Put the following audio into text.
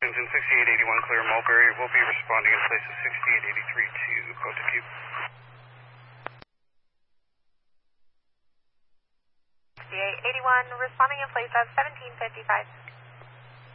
Engine 6881 clear Mulberry. We'll be responding in place of 6883 to Coteau. 6881 responding in place of 1755.